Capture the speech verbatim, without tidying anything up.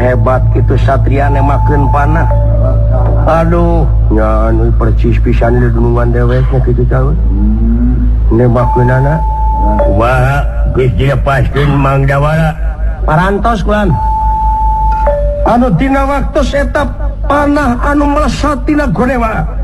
hebat itu Satria nemakeun panah. Aduh nya anu percis pisan dunungan deweknya kitu tahu. Nemakeun anak. Wah, geus dilepaskeun Mang Dawara. Parantos kulan. Anu tina waktu eta panah anu melesat tina gorewa.